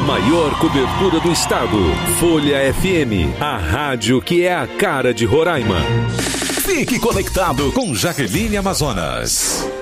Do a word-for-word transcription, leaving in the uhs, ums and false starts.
maior cobertura do estado. Folha F M, a rádio que é a cara de Roraima. Fique conectado com Jaqueline Amazonas.